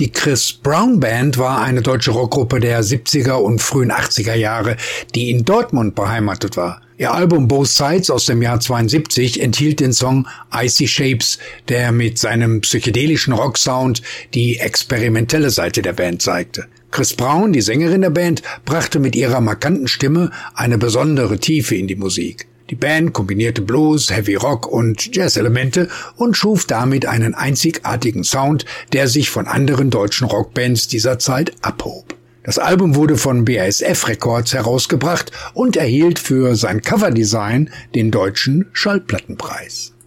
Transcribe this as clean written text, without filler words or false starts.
Die Chris Brown Band war eine deutsche Rockgruppe der 70er und frühen 80er Jahre, die in Dortmund beheimatet war. Ihr Album Both Sides aus dem Jahr 72 enthielt den Song Icy Shapes, der mit seinem psychedelischen Rocksound die experimentelle Seite der Band zeigte. Chris Brown, die Sängerin der Band, brachte mit ihrer markanten Stimme eine besondere Tiefe in die Musik. Die Band kombinierte Blues, Heavy Rock und Jazz-Elemente und schuf damit einen einzigartigen Sound, der sich von anderen deutschen Rockbands dieser Zeit abhob. Das Album wurde von BASF Records herausgebracht und erhielt für sein Coverdesign den Deutschen Schallplattenpreis.